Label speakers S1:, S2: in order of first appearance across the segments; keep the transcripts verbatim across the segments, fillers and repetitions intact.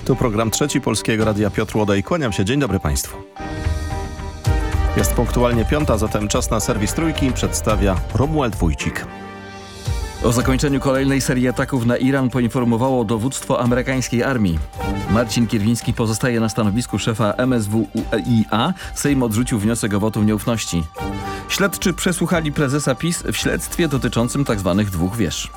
S1: To program Trzeci Polskiego Radia. Piotr Łodej. Kłaniam się. Dzień dobry Państwu. Jest punktualnie piąta, zatem czas na serwis Trójki. Przedstawia Romuald Wójcik.
S2: O zakończeniu kolejnej serii ataków na Iran poinformowało dowództwo amerykańskiej armii. Marcin Kierwiński pozostaje na stanowisku szefa M S W U I A. Sejm odrzucił wniosek o wotum nieufności. Śledczy przesłuchali prezesa PiS w śledztwie dotyczącym tzw. dwóch wież.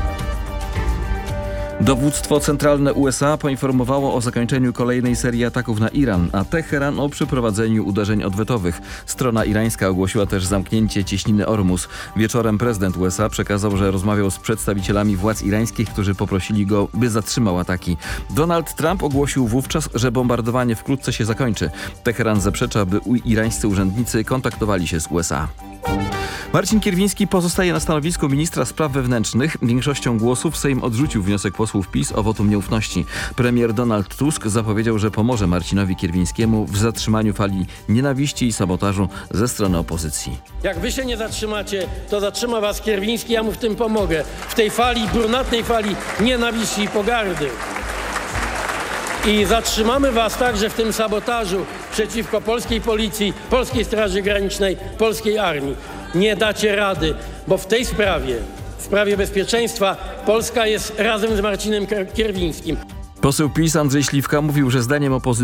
S2: Dowództwo centralne U S A poinformowało o zakończeniu kolejnej serii ataków na Iran, a Teheran o przeprowadzeniu uderzeń odwetowych. Strona irańska ogłosiła też zamknięcie cieśniny Ormus. Wieczorem prezydent U S A przekazał, że rozmawiał z przedstawicielami władz irańskich, którzy poprosili go, by zatrzymał ataki. Donald Trump ogłosił wówczas, że bombardowanie wkrótce się zakończy. Teheran zaprzecza, by irańscy urzędnicy kontaktowali się z U S A. Marcin Kierwiński pozostaje na stanowisku ministra spraw wewnętrznych. Większością głosów Sejm odrzucił wniosek posłów PiS o wotum nieufności. Premier Donald Tusk zapowiedział, że pomoże Marcinowi Kierwińskiemu w zatrzymaniu fali nienawiści i sabotażu ze strony opozycji.
S3: Jak wy się nie zatrzymacie, to zatrzyma was Kierwiński, ja mu w tym pomogę. W tej fali, brunatnej fali nienawiści i pogardy. I zatrzymamy was także w tym sabotażu przeciwko polskiej policji, polskiej Straży Granicznej, polskiej armii. Nie dacie rady, bo w tej sprawie, w sprawie bezpieczeństwa, Polska jest razem z Marcinem Kierwińskim.
S2: Poseł PiS Andrzej Śliwka mówił, że zdaniem opozycji